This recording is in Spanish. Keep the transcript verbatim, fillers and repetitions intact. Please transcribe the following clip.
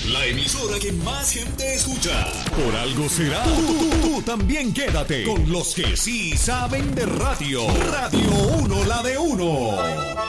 La emisora que más gente escucha. Por algo será. Tú, tú, tú, tú también quédate con los que sí saben de radio. Radio uno, la de uno.